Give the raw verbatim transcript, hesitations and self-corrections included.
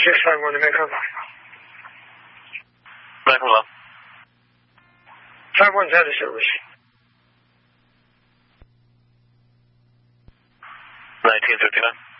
些三观你没看法？ 没看法。 三观在的是不行。 nineteen fifty-nine